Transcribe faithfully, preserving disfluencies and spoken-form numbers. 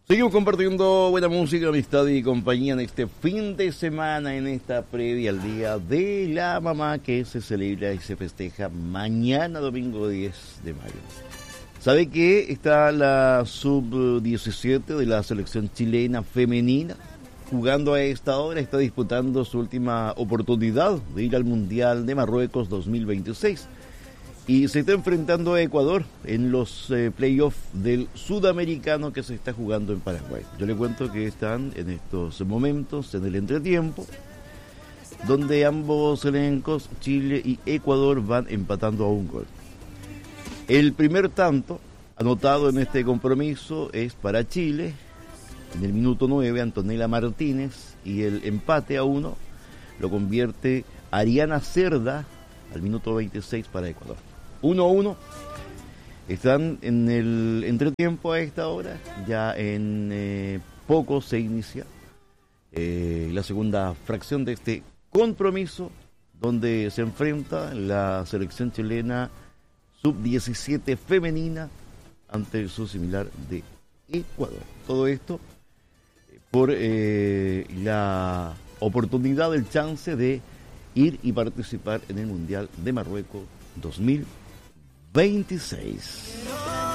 Seguimos compartiendo buena música, amistad y compañía en este fin de semana, en esta previa al Día de la Mamá que se celebra y se festeja mañana, domingo diez de mayo. ¿Sabe que está la sub diecisiete de la selección chilena femenina? Jugando a esta hora, está disputando su última oportunidad de ir al Mundial de Marruecos dos mil veintiséis. Y se está enfrentando a Ecuador en los eh, playoffs del sudamericano que se está jugando en Paraguay. Yo le cuento que están en estos momentos en el entretiempo, donde ambos elencos, Chile y Ecuador, van empatando a un gol. El primer tanto anotado en este compromiso es para Chile, en el minuto nueve, Antonella Martínez, y el empate a uno lo convierte Ariana Cerda al minuto veintiséis para Ecuador. uno a uno. Están en el entretiempo a esta hora. Ya en eh, poco se inicia eh, la segunda fracción de este compromiso, donde se enfrenta la selección chilena sub diecisiete femenina ante su similar de Ecuador. Todo esto eh, por eh, la oportunidad, el chance de ir y participar en el Mundial de Marruecos dos mil veintiséis.